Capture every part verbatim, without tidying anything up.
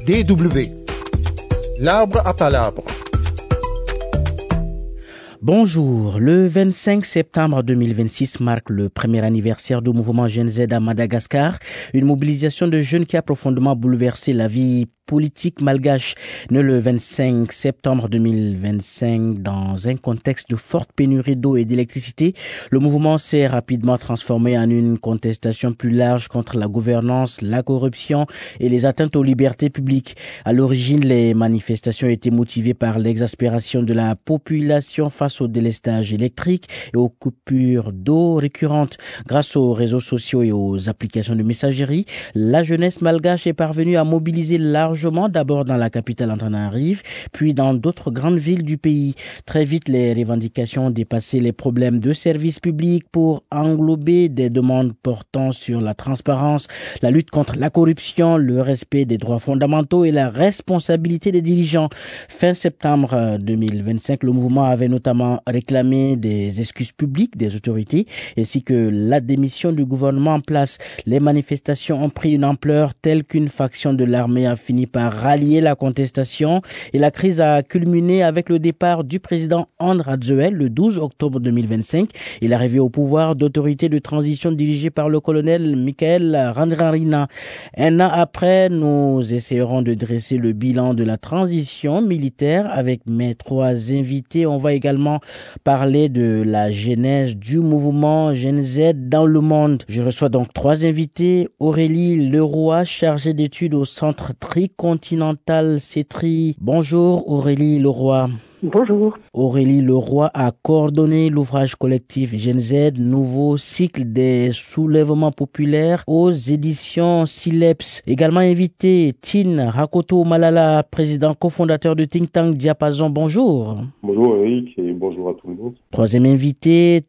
D W, l'arbre à palabres. Bonjour, le vingt-cinq septembre deux mille vingt-six marque le premier anniversaire du mouvement Gen Z à Madagascar, une mobilisation de jeunes qui a profondément bouleversé la vie politique malgache. Né le vingt-cinq septembre deux mille vingt-cinq dans un contexte de forte pénurie d'eau et d'électricité, le mouvement s'est rapidement transformé en une contestation plus large contre la gouvernance, la corruption et les atteintes aux libertés publiques. À l'origine, les manifestations étaient motivées par l'exaspération de la population face au délestage électrique et aux coupures d'eau récurrentes. Grâce aux réseaux sociaux et aux applications de messagerie, la jeunesse malgache est parvenue à mobiliser largement, d'abord dans la capitale Antananarivo, puis dans d'autres grandes villes du pays. Très vite, les revendications ont dépassé les problèmes de services publics pour englober des demandes portant sur la transparence, la lutte contre la corruption, le respect des droits fondamentaux et la responsabilité des dirigeants. Fin septembre deux mille vingt-cinq, le mouvement avait notamment réclamé des excuses publiques des autorités ainsi que la démission du gouvernement en place. Les manifestations ont pris une ampleur telle qu'une faction de l'armée a fini par rallier la contestation et la crise a culminé avec le départ du président Andry Rajoelina le douze octobre deux mille vingt-cinq et l'arrivée au pouvoir d'autorités de transition dirigées par le colonel Michael Randrianirina. Un an après, nous essayerons de dresser le bilan de la transition militaire avec mes trois invités. On va également parler de la genèse du mouvement Gen Z dans le monde. Je reçois donc trois invités. Aurélie Leroy, chargée d'études au Centre Tricontinental CETRI. Bonjour Aurélie Leroy. Bonjour. Aurélie Leroy a coordonné l'ouvrage collectif Gen Z, nouveau cycle des soulèvements populaires aux éditions Sileps. Également invité, Tin Rakoto Malala, président cofondateur de Think Tank Diapason. Bonjour. Bonjour Eric et bonjour à tout le monde. Troisième invité,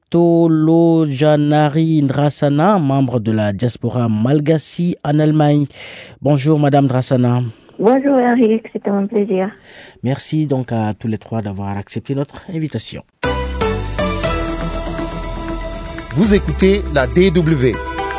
Tolojanari Ndrasana, membre de la diaspora Malgache en Allemagne. Bonjour Madame Ndrasana. Bonjour Eric, c'était un plaisir. Merci donc à tous les trois d'avoir accepté notre invitation. Vous écoutez la D W.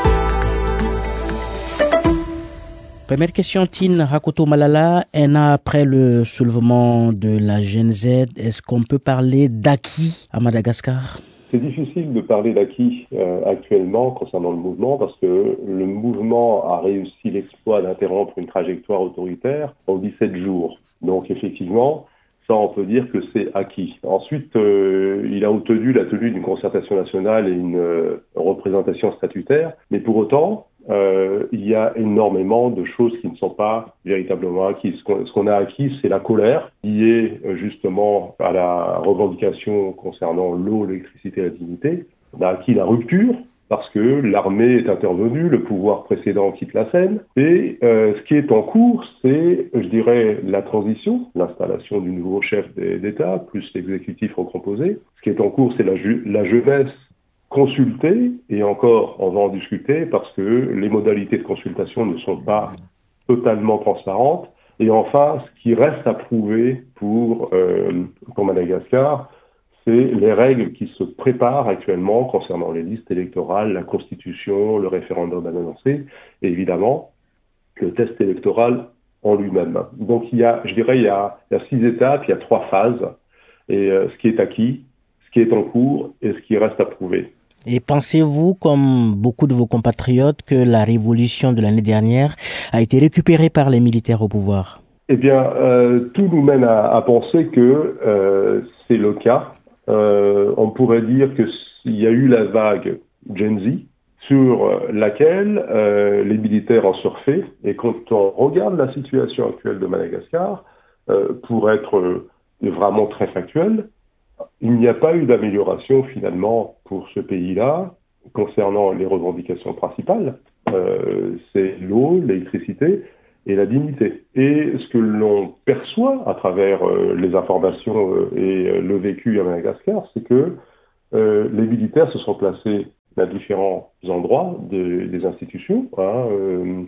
Première question, Tin Rakoto Malala. Un an après le soulèvement de la Gen Z, est-ce qu'on peut parler d'acquis à Madagascar ? C'est difficile de parler d'acquis euh, actuellement concernant le mouvement parce que le mouvement a réussi l'exploit d'interrompre une trajectoire autoritaire en dix-sept jours. Donc effectivement, ça on peut dire que c'est acquis. Ensuite, euh, il a obtenu la tenue d'une concertation nationale et une euh, représentation statutaire, mais pour autant, euh, il y a énormément de choses qui ne sont pas véritablement acquises. Ce qu'on, ce qu'on a acquis, c'est la colère liée euh, justement à la revendication concernant l'eau, l'électricité et la dignité. On a acquis la rupture parce que l'armée est intervenue, le pouvoir précédent quitte la scène. Et euh, ce qui est en cours, c'est, je dirais, la transition, l'installation du nouveau chef d'État, plus l'exécutif recomposé. Ce qui est en cours, c'est la, ju- la jeunesse consulter, et encore on va en discuter parce que les modalités de consultation ne sont pas totalement transparentes. Et enfin, ce qui reste à prouver pour, euh, pour Madagascar, c'est les règles qui se préparent actuellement concernant les listes électorales, la constitution, le référendum annoncé, et évidemment le test électoral en lui-même. Donc il y a, je dirais, il y a, il y a six étapes, il y a trois phases, et euh, ce qui est acquis, ce qui est en cours et ce qui reste à prouver. Et pensez-vous, comme beaucoup de vos compatriotes, que la révolution de l'année dernière a été récupérée par les militaires au pouvoir ? Eh bien, euh, tout nous mène à, à penser que euh, c'est le cas. Euh, on pourrait dire que s'il y a eu la vague Gen Z, sur laquelle euh, les militaires ont surfé, et quand on regarde la situation actuelle de Madagascar, euh, pour être euh, vraiment très factuel, il n'y a pas eu d'amélioration finalement pour ce pays-là concernant les revendications principales. Euh, c'est l'eau, l'électricité et la dignité. Et ce que l'on perçoit à travers euh, les informations euh, et euh, le vécu à Madagascar, c'est que euh, les militaires se sont placés à différents endroits de, des institutions, hein, euh,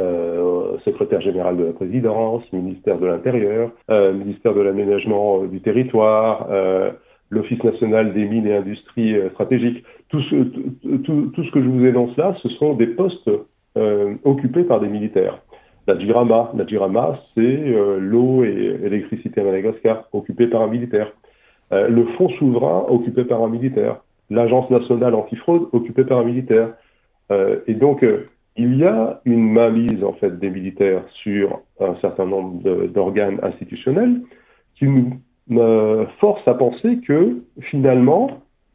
euh, secrétaire général de la présidence, ministère de l'Intérieur, euh, ministère de l'aménagement euh, du territoire, euh, l'Office national des mines et industries euh, stratégiques. Tout ce, tout, tout, tout ce que je vous énonce là, ce sont des postes euh, occupés par des militaires. La Durama, la Durama, c'est euh, l'eau et l'électricité à Madagascar, occupée par un militaire. Euh, le fonds souverain, occupé par un militaire. L'Agence nationale antifraude, occupée par un militaire. Euh, et donc, euh, il y a une mainmise, en fait, des militaires sur un certain nombre de, d'organes institutionnels qui nous euh, force à penser que, finalement,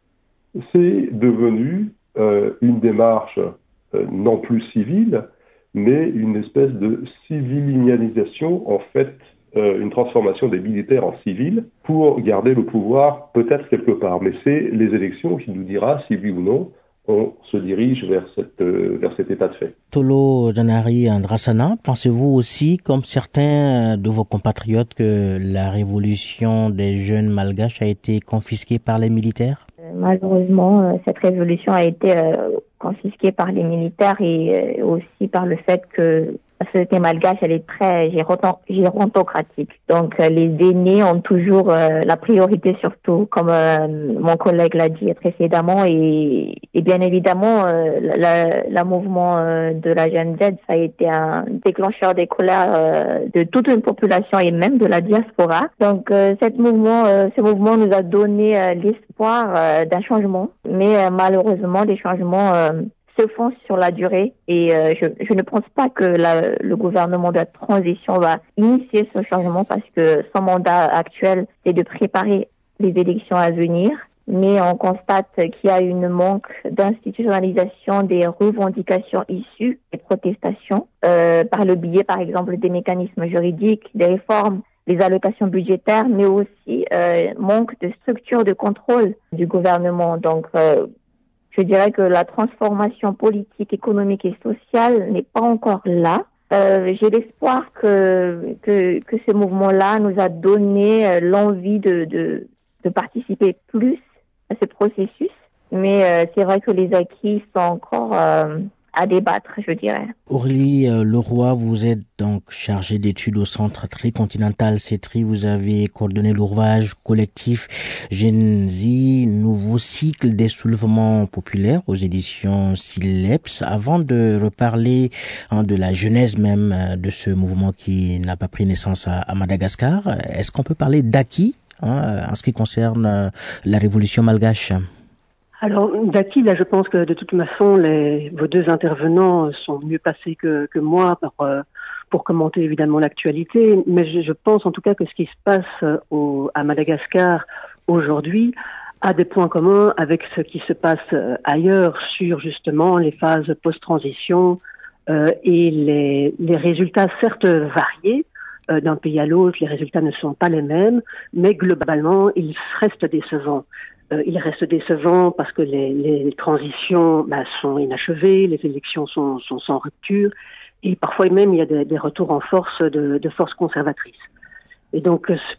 c'est devenu euh, une démarche euh, non plus civile, mais une espèce de civilianisation, en fait, euh, une transformation des militaires en civils pour garder le pouvoir peut-être quelque part. Mais c'est les élections qui nous dira si oui ou non on se dirige vers, cette, euh, vers cet état de fait. Tolo Janari Andrasana, pensez-vous aussi, comme certains de vos compatriotes, que la révolution des jeunes malgaches a été confisquée par les militaires? Malheureusement, cette révolution a été euh, confisquée par les militaires et euh, aussi par le fait que la société malgache, elle est très gérontocratique. Donc, euh, les aînés ont toujours euh, la priorité surtout, comme euh, mon collègue l'a dit précédemment. Et, et bien évidemment, euh, la, la mouvement euh, de la Gen Z, ça a été un déclencheur des colères euh, de toute une population et même de la diaspora. Donc, euh, cette mouvement, euh, ce mouvement nous a donné euh, l'espoir euh, d'un changement. Mais euh, malheureusement, des changements euh, se font sur la durée et euh, je, je ne pense pas que la, le gouvernement de la transition va initier ce changement parce que son mandat actuel, c'est de préparer les élections à venir. Mais on constate qu'il y a une manque d'institutionnalisation des revendications issues des protestations euh, par le biais, par exemple, des mécanismes juridiques, des réformes, des allocations budgétaires, mais aussi euh, manque de structure de contrôle du gouvernement. Donc, euh, je dirais que la transformation politique, économique et sociale n'est pas encore là. Euh, j'ai l'espoir que, que que ce mouvement-là nous a donné euh, l'envie de, de de participer plus à ce processus, mais euh, c'est vrai que les acquis sont encore euh, à débattre, je dirais. Aurélie euh, Leroy, vous êtes donc chargée d'études au Centre tricontinental CETRI. Vous avez coordonné l'ouvrage collectif Gen Z, nouveau cycle des soulèvements populaires aux éditions Sileps. Avant de reparler hein, de la genèse même euh, de ce mouvement qui n'a pas pris naissance à, à Madagascar, est-ce qu'on peut parler d'acquis hein, en ce qui concerne euh, la révolution malgache? Alors, d'acquis, là, je pense que de toute façon, les, vos deux intervenants sont mieux passés que, que moi pour, euh, pour commenter évidemment l'actualité. Mais je, je pense en tout cas que ce qui se passe au, à Madagascar aujourd'hui a des points communs avec ce qui se passe ailleurs sur justement les phases post-transition euh, et les, les résultats certes variés. Euh, d'un pays à l'autre, les résultats ne sont pas les mêmes, mais globalement, ils restent décevants. Euh, il reste décevant parce que les, les transitions bah, sont inachevées, les élections sont, sont sans rupture, et parfois même il y a des, des retours en force de, de forces conservatrices. Et donc ce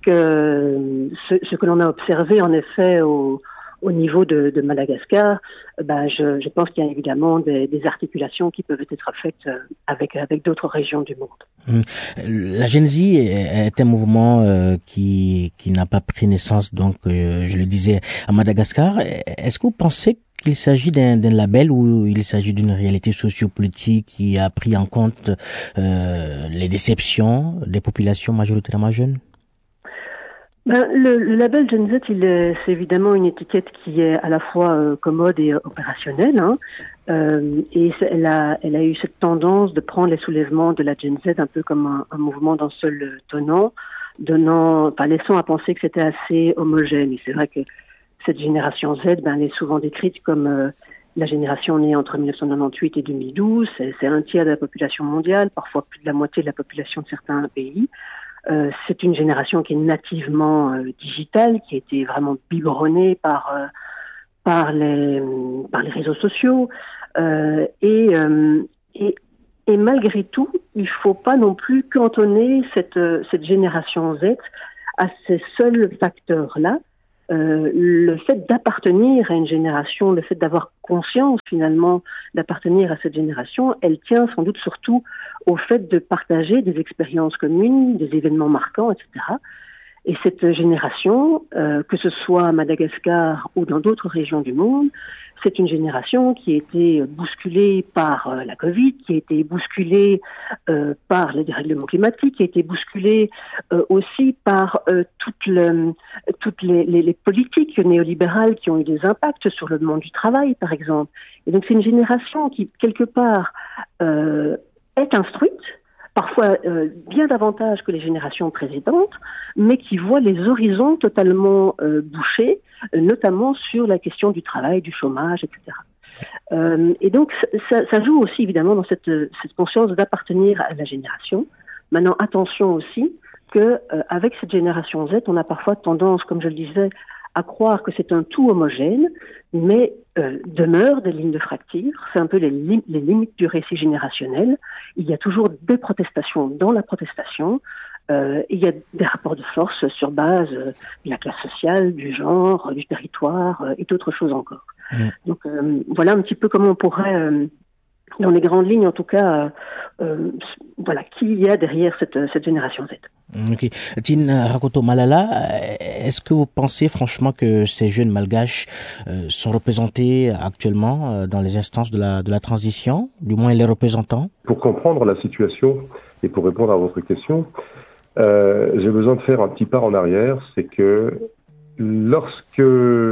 que ce, ce que l'on a observé en effet au, au niveau de, de Madagascar, bah, je, je pense qu'il y a évidemment des, des articulations qui peuvent être faites avec avec d'autres régions du monde. La Gen Z est un mouvement euh, qui qui n'a pas pris naissance, donc euh, je le disais, à Madagascar. Est-ce que vous pensez qu'il s'agit d'un, d'un label ou il s'agit d'une réalité sociopolitique qui a pris en compte euh, les déceptions des populations majoritairement jeunes? Ben, le, le label Gen Z, il est, c'est évidemment une étiquette qui est à la fois euh, commode et euh, opérationnelle. Hein. Euh, et elle a, elle a eu cette tendance de prendre les soulèvements de la Gen Z un peu comme un, un mouvement d'un seul tenant, donnant, enfin, laissant à penser que c'était assez homogène. Et c'est vrai que cette génération Z, ben, elle est souvent décrite comme euh, la génération née entre dix-neuf cent quatre-vingt-huit et deux mille douze. C'est, c'est un tiers de la population mondiale, parfois plus de la moitié de la population de certains pays. Euh, c'est une génération qui est nativement euh, digitale, qui a été vraiment biberonnée par euh, par les par les réseaux sociaux euh, et, euh, et et malgré tout, il faut pas non plus cantonner cette cette génération Z à ces seuls facteurs-là. Euh, le fait d'appartenir à une génération, le fait d'avoir conscience finalement d'appartenir à cette génération, elle tient sans doute surtout au fait de partager des expériences communes, des événements marquants, et cetera. Et cette génération, euh, que ce soit à Madagascar ou dans d'autres régions du monde, c'est une génération qui a été bousculée par euh, la Covid, qui a été bousculée euh, par les dérèglements climatiques, qui a été bousculée euh, aussi par euh, toutes, le, toutes les, les, les politiques néolibérales qui ont eu des impacts sur le monde du travail, par exemple. Et donc c'est une génération qui, quelque part, euh, est instruite, parfois euh, bien davantage que les générations précédentes, mais qui voit les horizons totalement euh, bouchés, euh, notamment sur la question du travail, du chômage, et cetera. Euh, et donc, ça, ça joue aussi évidemment dans cette, cette conscience d'appartenir à la génération. Maintenant, attention aussi que euh, avec cette génération Z, on a parfois tendance, comme je le disais, à croire que c'est un tout homogène, mais euh, demeurent des lignes de fracture. C'est un peu les, li- les limites du récit générationnel. Il y a toujours des protestations dans la protestation. Euh, il y a des rapports de force sur base euh, de la classe sociale, du genre, euh, du territoire euh, et d'autres choses encore. Mmh. Donc euh, voilà un petit peu comment on pourrait, euh, dans les grandes lignes en tout cas, euh, euh, voilà, qui il y a derrière cette, cette génération Z. Ok. Tine Rakoto Malala, est-ce que vous pensez franchement que ces jeunes malgaches euh, sont représentés actuellement euh, dans les instances de la, de la transition, du moins les représentants? Pour comprendre la situation et pour répondre à votre question, euh, j'ai besoin de faire un petit pas en arrière. C'est que lorsque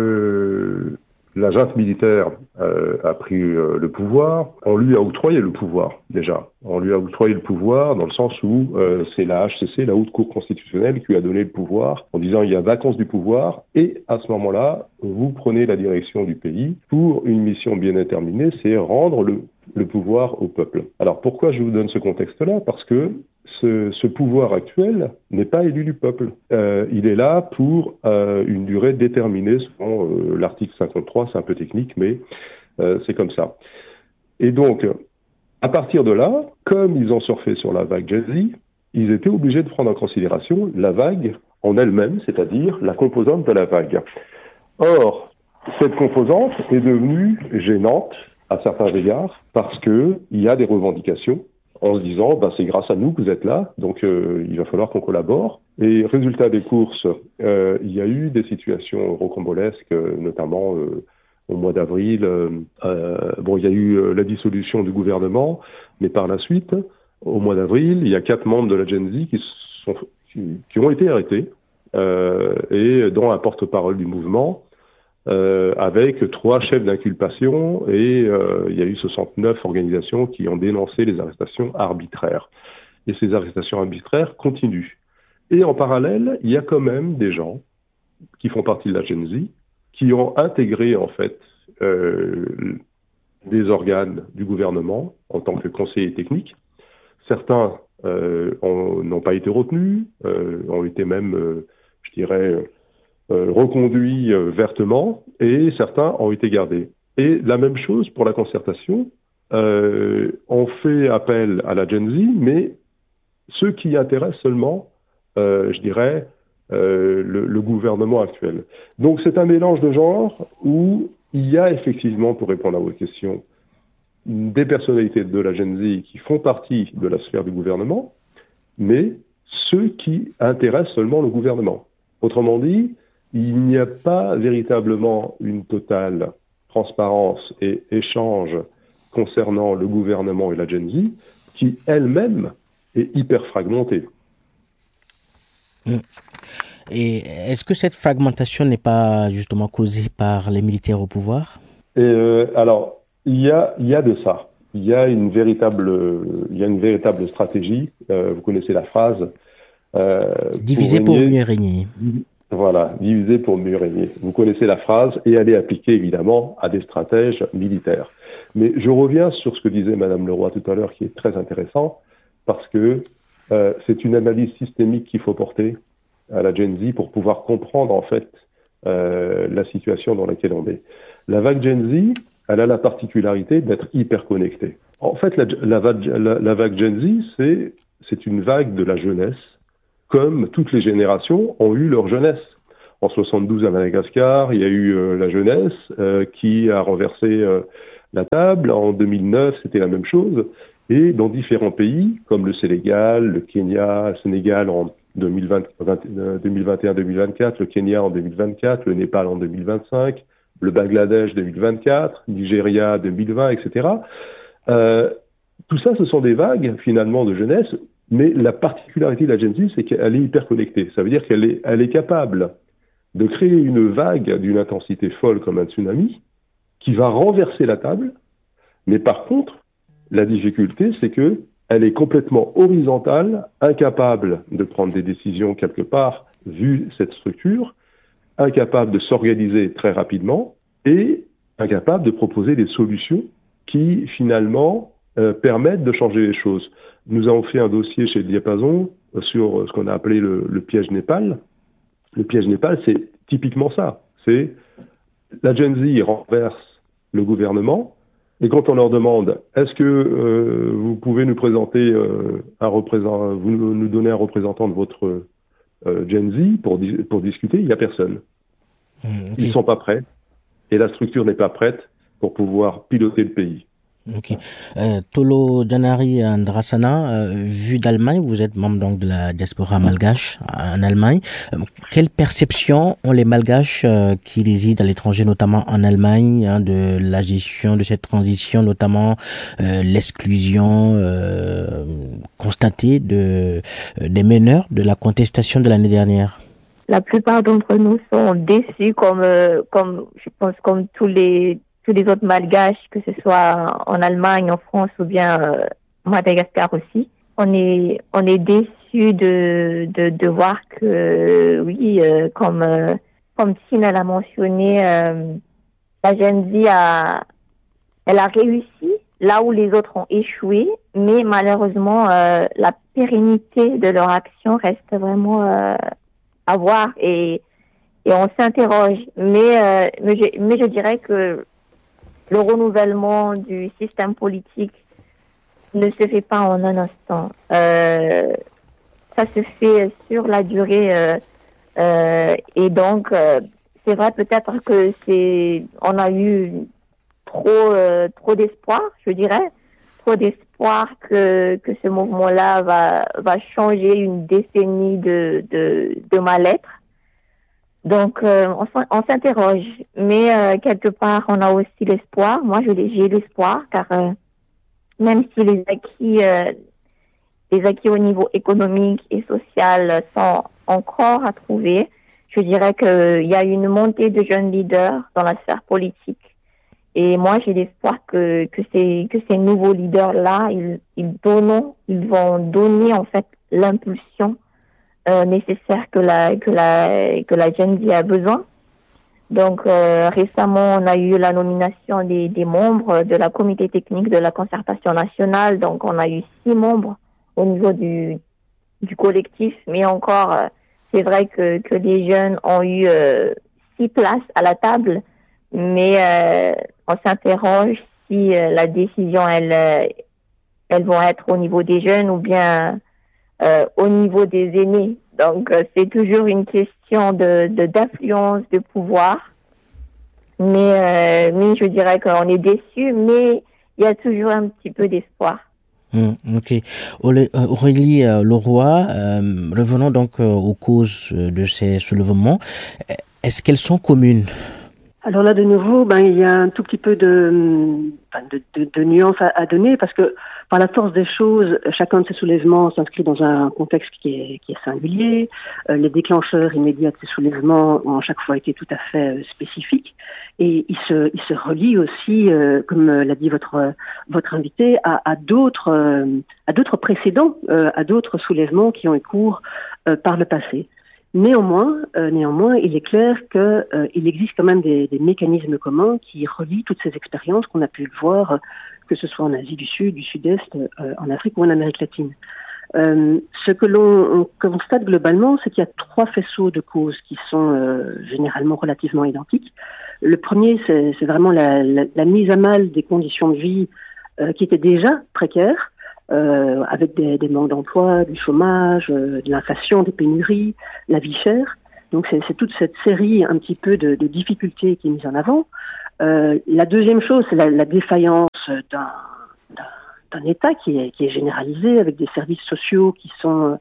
la junte militaire euh, a pris euh, le pouvoir, on lui a octroyé le pouvoir, déjà. On lui a octroyé le pouvoir dans le sens où euh, c'est la H C C, la Haute Cour constitutionnelle, qui lui a donné le pouvoir en disant il y a vacance du pouvoir et à ce moment-là, vous prenez la direction du pays pour une mission bien déterminée, c'est rendre le, le pouvoir au peuple. Alors pourquoi je vous donne ce contexte-là? Parce que Ce, ce pouvoir actuel n'est pas élu du peuple. Euh, il est là pour euh, une durée déterminée selon euh, l'article cinquante-trois, c'est un peu technique, mais euh, c'est comme ça. Et donc, à partir de là, comme ils ont surfé sur la vague Gen Z, ils étaient obligés de prendre en considération la vague en elle-même, c'est-à-dire la composante de la vague. Or, cette composante est devenue gênante à certains égards parce qu'il y a des revendications en se disant bah, c'est grâce à nous que vous êtes là, donc euh, il va falloir qu'on collabore. Et résultat des courses, euh, il y a eu des situations rocambolesques, notamment euh, au mois d'avril. Euh, euh, bon, il y a eu euh, la dissolution du gouvernement, mais par la suite, au mois d'avril, il y a quatre membres de la Gen Z qui, sont, qui, qui ont été arrêtés, euh, et dont un porte-parole du mouvement, Euh, avec trois chefs d'inculpation et euh, il y a eu soixante-neuf organisations qui ont dénoncé les arrestations arbitraires. Et ces arrestations arbitraires continuent. Et en parallèle, il y a quand même des gens qui font partie de la Gen Z qui ont intégré en fait euh, des organes du gouvernement en tant que conseillers techniques. Certains euh, ont, n'ont pas été retenus, euh, ont été même, euh, je dirais, Euh, reconduits euh, vertement, et certains ont été gardés. Et la même chose pour la concertation, euh, on fait appel à la Gen Z, mais ceux qui intéressent seulement, euh, je dirais, euh, le, le gouvernement actuel. Donc c'est un mélange de genres où il y a effectivement, pour répondre à votre question, des personnalités de la Gen Z qui font partie de la sphère du gouvernement, mais ceux qui intéressent seulement le gouvernement. Autrement dit, il n'y a pas véritablement une totale transparence et échange concernant le gouvernement et la Gen Z, qui elle-même est hyper fragmentée. Et est-ce que cette fragmentation n'est pas justement causée par les militaires au pouvoir? Et euh, alors, il y a, il y a de ça. Il y a une véritable, il y a une véritable stratégie. Euh, vous connaissez la phrase. Euh, Diviser pour, pour mieux régner. Voilà, diviser pour mieux régner. Vous connaissez la phrase et elle est appliquée évidemment à des stratèges militaires. Mais je reviens sur ce que disait Madame Leroy tout à l'heure, qui est très intéressant, parce que euh, c'est une analyse systémique qu'il faut porter à la Gen Z pour pouvoir comprendre en fait euh, la situation dans laquelle on est. La vague Gen Z, elle a la particularité d'être hyper connectée. En fait, la, la, vague, la, la vague Gen Z, c'est, c'est une vague de la jeunesse, comme toutes les générations ont eu leur jeunesse. En soixante-douze à Madagascar, il y a eu euh, la jeunesse euh, qui a renversé euh, la table. En deux mille neuf, c'était la même chose. Et dans différents pays, comme le Sénégal, le Kenya, le Sénégal en deux mille vingt, deux mille vingt et un deux mille vingt-quatre, le Kenya en deux mille vingt-quatre, le Népal en deux mille vingt-cinq, le Bangladesh deux mille vingt-quatre, Nigeria deux mille vingt, et cetera. Euh, tout ça, ce sont des vagues, finalement, de jeunesse, mais la particularité de la Gen Z, c'est qu'elle est hyper connectée. Ça veut dire qu'elle est, elle est capable de créer une vague d'une intensité folle comme un tsunami, qui va renverser la table, mais par contre, la difficulté, c'est que elle est complètement horizontale, incapable de prendre des décisions quelque part, vu cette structure, incapable de s'organiser très rapidement et incapable de proposer des solutions qui, finalement, euh, permettent de changer les choses. Nous avons fait un dossier chez Diapason sur ce qu'on a appelé le, le piège Népal. Le piège Népal, c'est typiquement ça. C'est la Gen Z renverse le gouvernement, et quand on leur demande « Est-ce que euh, vous pouvez nous présenter euh, un représentant, vous nous donner un représentant de votre euh, Gen Z pour, di- pour discuter ?» Il n'y a personne. Mmh, okay. Ils ne sont pas prêts, et la structure n'est pas prête pour pouvoir piloter le pays. Ok. Euh, Tolo Janari Andrasana, euh, vu d'Allemagne, vous êtes membre donc de la diaspora malgache en Allemagne. Euh, quelle perception ont les malgaches euh, qui résident à l'étranger, notamment en Allemagne, hein, de la gestion de cette transition, notamment euh, l'exclusion euh, constatée de euh, des meneurs de la contestation de l'année dernière? La plupart d'entre nous sont déçus, comme euh, comme je pense comme tous les tous les autres malgaches, que ce soit en Allemagne, en France ou bien euh, Madagascar aussi. On est on est déçus de de de voir que euh, oui, euh, comme euh, comme Tina l'a mentionné, euh, la Gen Z a elle a réussi là où les autres ont échoué, mais malheureusement euh, la pérennité de leur action reste vraiment euh, à voir et et on s'interroge. Mais euh, mais je, mais je dirais que le renouvellement du système politique ne se fait pas en un instant. Euh, ça se fait sur la durée. Euh, euh, et donc, euh, c'est vrai peut-être que c'est, on a eu trop, euh, trop d'espoir, je dirais, trop d'espoir que que ce mouvement-là va va changer une décennie de de, de mal-être. Donc, euh, on, on s'interroge, mais euh, quelque part, on a aussi l'espoir. Moi, je, j'ai l'espoir, car euh, même si les acquis, euh, les acquis au niveau économique et social sont encore à trouver, je dirais qu'il y a une montée de jeunes leaders dans la sphère politique. Et moi, j'ai l'espoir que que ces que ces nouveaux leaders-là, ils ils donnent, ils vont donner en fait l'impulsion Euh, nécessaire que la que la que la Gen Z a besoin. Donc euh, récemment, on a eu la nomination des des membres de la comité technique de la concertation nationale. Donc on a eu six membres au niveau du du collectif, mais encore euh, c'est vrai que que les jeunes ont eu euh, six places à la table, mais euh, on s'interroge si euh, la décision elle euh, elles vont être au niveau des jeunes ou bien Euh, au niveau des aînés. Donc, euh, c'est toujours une question de, de d'influence, de pouvoir. Mais, euh, mais je dirais qu'on est déçus, mais il y a toujours un petit peu d'espoir. Mmh, ok. Aurélie euh, Leroy, euh, revenons donc euh, aux causes de ces soulèvements. Est-ce qu'elles sont communes? Alors là, de nouveau, ben, il y a un tout petit peu de, de, de, de nuances à, à donner, parce que par la force des choses, chacun de ces soulèvements s'inscrit dans un contexte qui est, qui est singulier. Euh, les déclencheurs immédiats de ces soulèvements ont à chaque fois été tout à fait euh, spécifiques. Et ils se, ils se relient aussi, euh, comme l'a dit votre, votre invité, à, à d'autres, euh, à d'autres précédents, euh, à d'autres soulèvements qui ont eu cours euh, par le passé. Néanmoins, euh, néanmoins, il est clair que euh, il existe quand même des, des mécanismes communs qui relient toutes ces expériences qu'on a pu voir, euh, que ce soit en Asie du Sud, du Sud-Est, euh, en Afrique ou en Amérique latine. Euh, ce que l'on constate globalement, c'est qu'il y a trois faisceaux de causes qui sont euh, généralement relativement identiques. Le premier, c'est, c'est vraiment la, la, la mise à mal des conditions de vie euh, qui étaient déjà précaires. Euh, avec des, des manques d'emploi, du chômage, euh, de l'inflation, des pénuries, la vie chère. Donc c'est, c'est toute cette série un petit peu de, de difficultés qui est mise en avant. Euh, la deuxième chose, c'est la, la défaillance d'un, d'un, d'un État qui est, qui est généralisé, avec des services sociaux qui sont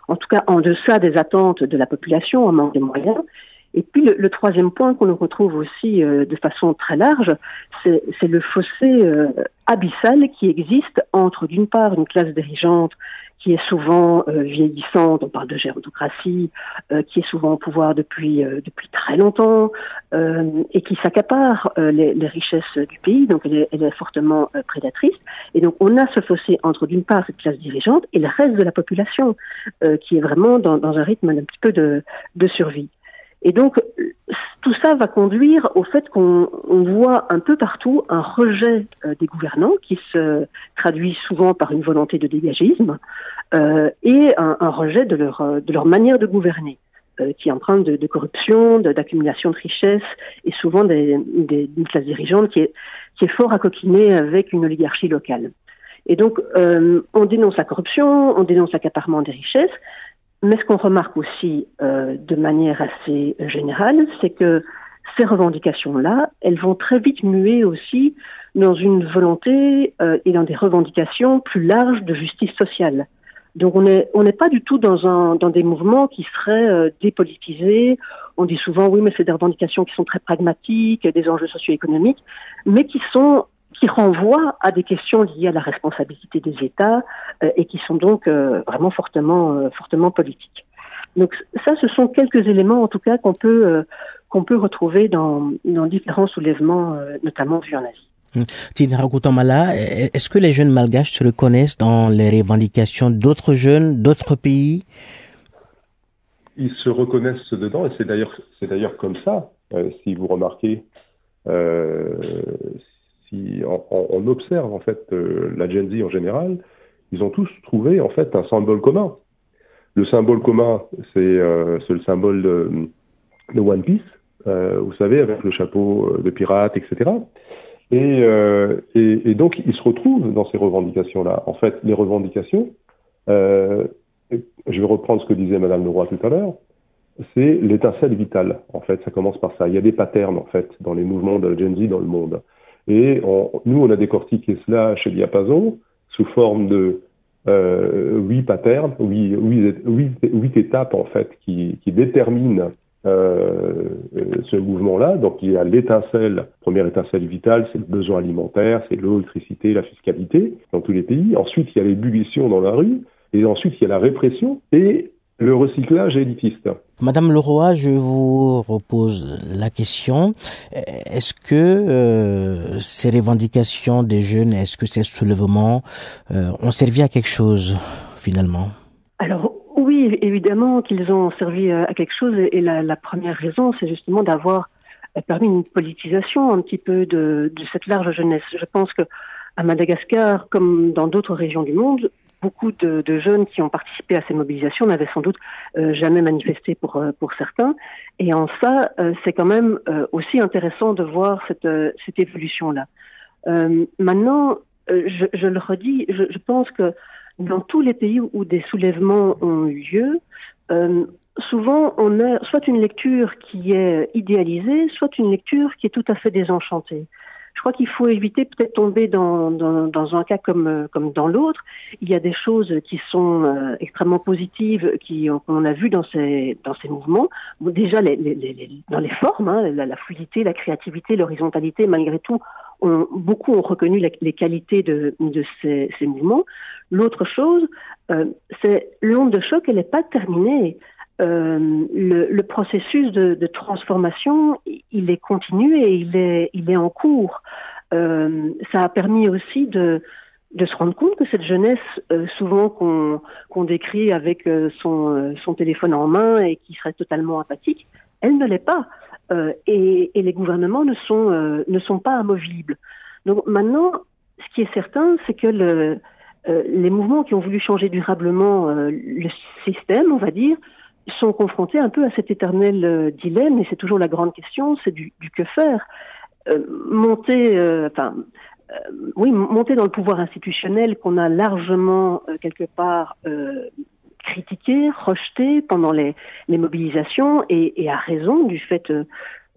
en tout cas en deçà des attentes de la population, en manque de moyens. Et puis le, le troisième point qu'on retrouve aussi euh, de façon très large, c'est, c'est le fossé euh, abyssal qui existe entre d'une part une classe dirigeante qui est souvent euh, vieillissante, on parle de gérontocratie, euh, qui est souvent au pouvoir depuis euh, depuis très longtemps euh, et qui s'accapare euh, les, les richesses du pays, donc elle est, elle est fortement euh, prédatrice. Et donc on a ce fossé entre d'une part cette classe dirigeante et le reste de la population euh, qui est vraiment dans, dans un rythme un petit peu de, de survie. Et donc, tout ça va conduire au fait qu'on on voit un peu partout un rejet euh, des gouvernants qui se traduit souvent par une volonté de dégagisme euh, et un, un rejet de leur, de leur manière de gouverner, euh, qui emprunte de, de corruption, de, d'accumulation de richesses et souvent des, des, d'une classe dirigeante qui est, qui est fort accoquinée avec une oligarchie locale. Et donc, euh, on dénonce la corruption, on dénonce l'accaparement des richesses. Mais ce qu'on remarque aussi euh, de manière assez générale, c'est que ces revendications-là, elles vont très vite muer aussi dans une volonté euh, et dans des revendications plus larges de justice sociale. Donc on n'est on n'est pas du tout dans un dans des mouvements qui seraient euh, dépolitisés. On dit souvent oui, mais c'est des revendications qui sont très pragmatiques, des enjeux socio-économiques, mais qui sont qui renvoient à des questions liées à la responsabilité des États euh, et qui sont donc euh, vraiment fortement, euh, fortement politiques. Donc ça, ce sont quelques éléments, en tout cas, qu'on peut, euh, qu'on peut retrouver dans, dans différents soulèvements, euh, notamment vus en Asie. Tinara Goutamala, est-ce que les jeunes malgaches se reconnaissent dans les revendications d'autres jeunes, d'autres pays? Ils se reconnaissent dedans, et c'est d'ailleurs, c'est d'ailleurs comme ça, euh, si vous remarquez, euh, si on, on observe en fait euh, la Gen Z en général, ils ont tous trouvé en fait un symbole commun. Le symbole commun, c'est, euh, c'est le symbole de, de One Piece, euh, vous savez, avec le chapeau de pirate, et cetera. Et, euh, et, et donc, ils se retrouvent dans ces revendications-là. En fait, les revendications, euh, je vais reprendre ce que disait Madame Leroy tout à l'heure, c'est l'étincelle vitale. En fait, ça commence par ça. Il y a des patterns, en fait, dans les mouvements de Gen Z dans le monde. Et on, nous, on a décortiqué cela chez Diapason sous forme de euh, huit patterns, huit, huit, huit, huit étapes, en fait, qui, qui déterminent Euh, ce mouvement-là. Donc il y a l'étincelle, première étincelle vitale, c'est le besoin alimentaire, c'est l'eau, l'électricité, la fiscalité dans tous les pays. Ensuite, il y a l'ébullition dans la rue, et ensuite il y a la répression et le recyclage élitiste. Madame Leroy, je vous repose la question. Est-ce que euh, ces revendications des jeunes, est-ce que ces soulèvements euh, ont servi à quelque chose finalement? Alors oui, évidemment qu'ils ont servi à quelque chose, et la, la première raison, c'est justement d'avoir permis une politisation un petit peu de, de cette large jeunesse. Je pense que à Madagascar, comme dans d'autres régions du monde, beaucoup de, de jeunes qui ont participé à ces mobilisations n'avaient sans doute euh, jamais manifesté pour pour certains, et en ça, euh, c'est quand même euh, aussi intéressant de voir cette euh, cette évolution-là. Euh, maintenant, euh, je, je le redis, je, je pense que dans tous les pays où des soulèvements ont eu lieu, euh, souvent on a soit une lecture qui est idéalisée, soit une lecture qui est tout à fait désenchantée. Je crois qu'il faut éviter peut-être tomber dans, dans, dans un cas comme, comme dans l'autre. Il y a des choses qui sont euh, extrêmement positives, qui qu'on a vu dans ces, dans ces mouvements. Bon, déjà, les, les, les, dans les formes, hein, la, la fluidité, la créativité, l'horizontalité, malgré tout, on, beaucoup ont reconnu les, les qualités de, de ces, ces mouvements. L'autre chose, euh, c'est l'onde de choc, elle n'est pas terminée. Euh, le, le processus de, de transformation, il est continu et il est, il est en cours. Euh, ça a permis aussi de, de se rendre compte que cette jeunesse, euh, souvent qu'on, qu'on décrit avec euh, son, son téléphone en main et qui serait totalement apathique, elle ne l'est pas. Euh, et, et les gouvernements ne sont, euh, ne sont pas amovibles. Donc maintenant, ce qui est certain, c'est que le, euh, les mouvements qui ont voulu changer durablement euh, le système, on va dire, sont confrontés un peu à cet éternel euh, dilemme, et c'est toujours la grande question, c'est du, du que faire. Euh, monter, euh, enfin, euh, oui, monter dans le pouvoir institutionnel qu'on a largement euh, quelque part euh, critiqué, rejeté pendant les, les mobilisations, et, et à raison du fait euh,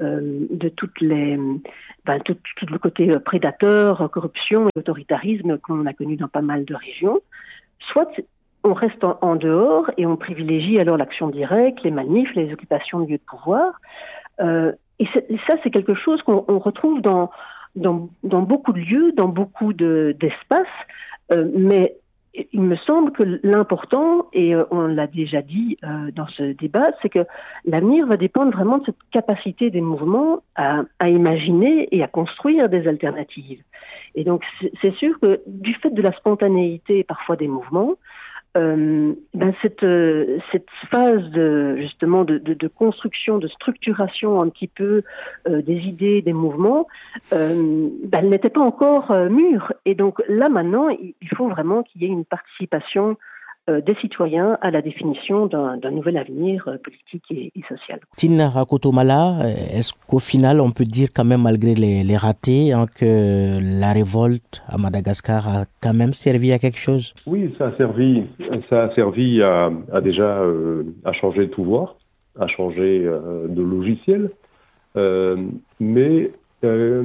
de toutes les, ben, tout, tout le côté prédateur, corruption et autoritarisme qu'on a connu dans pas mal de régions. Soit on reste en, en dehors et on privilégie alors l'action directe, les manifs, les occupations de lieux de pouvoir. Euh, et, et ça, c'est quelque chose qu'on on retrouve dans, dans, dans beaucoup de lieux, dans beaucoup de, d'espaces. Euh, mais il me semble que l'important, et on l'a déjà dit euh, dans ce débat, c'est que l'avenir va dépendre vraiment de cette capacité des mouvements à, à imaginer et à construire des alternatives. Et donc, c'est, c'est sûr que du fait de la spontanéité parfois des mouvements, euh, ben cette, euh, cette phase de, justement de, de, de construction, de structuration un petit peu euh, des idées, des mouvements, euh, ben elle n'était pas encore euh, mûre. Et donc là maintenant, il, il faut vraiment qu'il y ait une participation euh, des citoyens à la définition d'un, d'un nouvel avenir euh, politique et, et social. Tina Rakotomala, est-ce qu'au final on peut dire quand même malgré les, les ratés hein, que la révolte à Madagascar a quand même servi à quelque chose? Oui, ça a servi, ça a servi à, à déjà euh, à changer de pouvoir, à changer euh, de logiciel, euh, mais euh,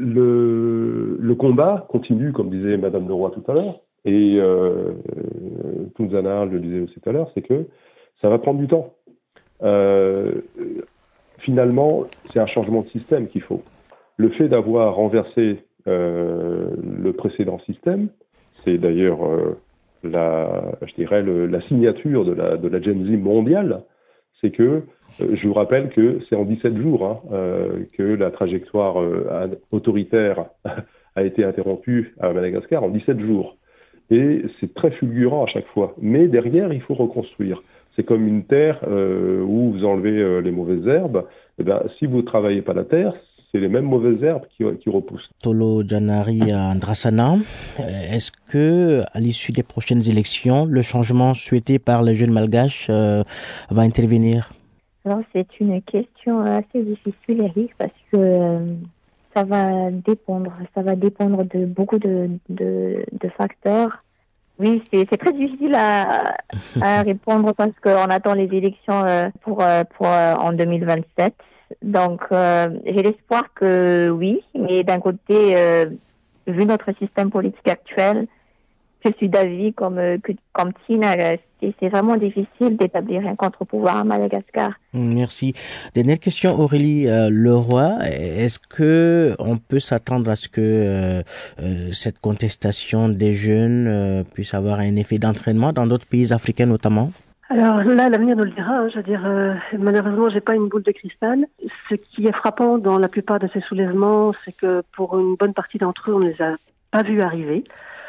le, le combat continue, comme disait Madame Leroy tout à l'heure. Et euh, Tunzana le disait aussi tout à l'heure, c'est que ça va prendre du temps. Euh, finalement, c'est un changement de système qu'il faut. Le fait d'avoir renversé euh, le précédent système, c'est d'ailleurs euh, la, je dirais le, la signature de la, de la Gen Z mondiale, c'est que euh, je vous rappelle que c'est en dix-sept jours hein, euh, que la trajectoire euh, autoritaire a été interrompue à Madagascar en dix-sept jours. Et c'est très fulgurant à chaque fois. Mais derrière, il faut reconstruire. C'est comme une terre euh, où vous enlevez euh, les mauvaises herbes. Eh ben, si vous ne travaillez pas la terre, c'est les mêmes mauvaises herbes qui, qui repoussent. Tolo Janari Andrasana, est-ce que, à l'issue des prochaines élections, le changement souhaité par les jeunes malgaches euh, va intervenir? Alors, c'est une question assez difficile, Eric, parce que euh, ça va dépendre. Ça va dépendre de beaucoup de, de, de facteurs. Oui, c'est, c'est très difficile à, à répondre parce qu'on attend les élections euh, pour, euh, pour euh, en deux mille vingt-sept. Donc, euh, j'ai l'espoir que oui, mais d'un côté, euh, vu notre système politique actuel, je suis d'avis comme, que, comme Tina, c'est, c'est vraiment difficile d'établir un contre-pouvoir à Madagascar. Merci. Dernière question, Aurélie euh, Leroy. Est-ce que on peut s'attendre à ce que euh, euh, cette contestation des jeunes euh, puisse avoir un effet d'entraînement dans d'autres pays africains notamment? Alors là, l'avenir nous le dira. Hein. Je veux dire, euh, malheureusement, j'ai pas une boule de cristal. Ce qui est frappant dans la plupart de ces soulèvements, c'est que pour une bonne partie d'entre eux, on ne les a pas vus arriver.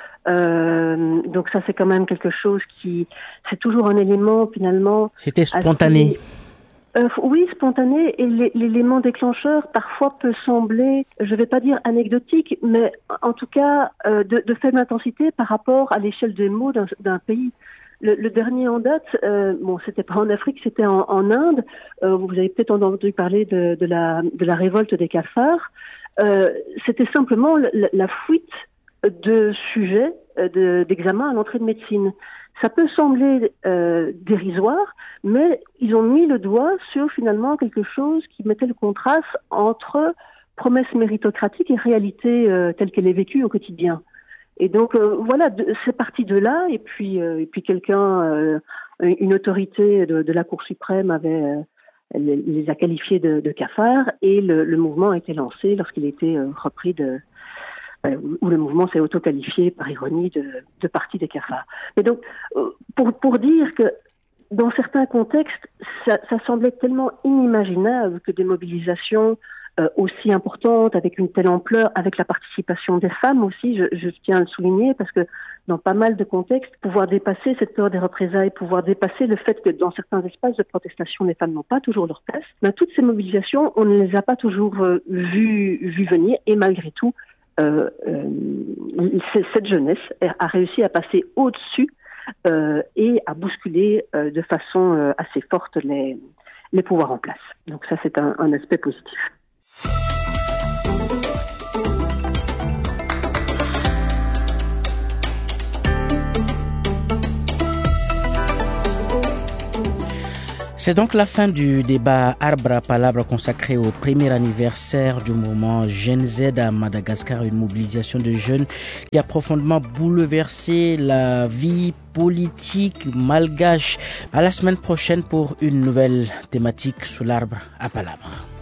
Euh, donc ça, c'est quand même quelque chose qui, c'est toujours un élément finalement. C'était spontané. Assez, euh, oui, spontané. Et l'élément déclencheur parfois peut sembler, je vais pas dire anecdotique, mais en tout cas euh, de, de faible intensité par rapport à l'échelle des mots d'un, d'un pays. Le, le dernier en date, euh, bon, c'était pas en Afrique, c'était en, en Inde. Euh, vous avez peut-être entendu parler de, de la de la révolte des cafards. Euh, c'était simplement la, la fuite de sujets de, d'examen à l'entrée de médecine. Ça peut sembler euh, dérisoire, mais ils ont mis le doigt sur finalement quelque chose qui mettait le contraste entre promesse méritocratique et réalité euh, telle qu'elle est vécue au quotidien. Et donc euh, voilà, de, c'est parti de là. Et puis, euh, et puis quelqu'un, euh, une autorité de, de la Cour suprême avait euh, les, les a qualifiés de, de cafards, et le, le mouvement a été lancé lorsqu'il était euh, repris de où le mouvement s'est auto-qualifié, par ironie, de, de parti des cafards. Mais donc, pour, pour dire que dans certains contextes, ça, ça semblait tellement inimaginable que des mobilisations euh, aussi importantes, avec une telle ampleur, avec la participation des femmes aussi, je, je tiens à le souligner, parce que dans pas mal de contextes, pouvoir dépasser cette peur des représailles, pouvoir dépasser le fait que dans certains espaces de protestation, les femmes n'ont pas toujours leur place, ben, toutes ces mobilisations, on ne les a pas toujours euh, vues, vues venir, et malgré tout, Euh, euh, cette jeunesse a réussi à passer au-dessus euh, et à bousculer euh, de façon euh, assez forte les, les pouvoirs en place. Donc ça, c'est un, un aspect positif. C'est donc la fin du débat Arbre à Palabre consacré au premier anniversaire du mouvement Gen Z à Madagascar, une mobilisation de jeunes qui a profondément bouleversé la vie politique malgache. À la semaine prochaine pour une nouvelle thématique sous l'Arbre à Palabre.